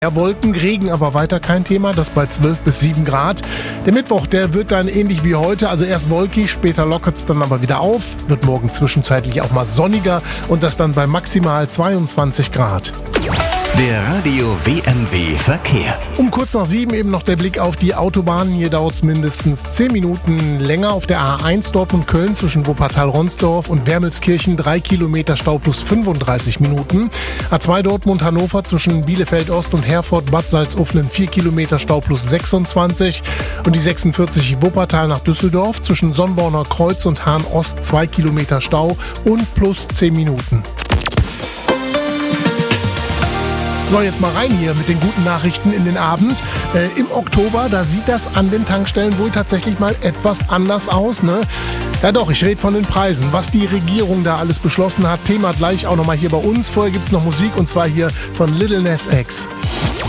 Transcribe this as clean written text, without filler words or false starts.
Ja, Wolken, Regen aber weiter kein Thema, das bei 12 bis 7 Grad. Der Mittwoch, der wird dann ähnlich wie heute, also erst wolkig, später lockert es dann aber wieder auf, wird morgen zwischenzeitlich auch mal sonniger und das dann bei maximal 22 Grad. Der Radio WMW Verkehr. Um kurz nach 7 eben noch der Blick auf die Autobahnen. Hier dauert es mindestens 10 Minuten länger. Auf der A1 Dortmund-Köln zwischen Wuppertal-Ronsdorf und Wermelskirchen 3 Kilometer Stau plus 35 Minuten. A2 Dortmund-Hannover zwischen Bielefeld-Ost und Herford-Bad Salzuflen 4 Kilometer Stau plus 26. Und die 46 Wuppertal nach Düsseldorf zwischen Sonnborner Kreuz und Hahn-Ost 2 Kilometer Stau und plus 10 Minuten. So, jetzt mal rein hier mit den guten Nachrichten in den Abend. Im Oktober, da sieht das an den Tankstellen wohl tatsächlich mal etwas anders aus, ne? Ja doch, ich rede von den Preisen. Was die Regierung da alles beschlossen hat, Thema gleich auch nochmal hier bei uns. Vorher gibt's noch Musik und zwar hier von Lil Nas X.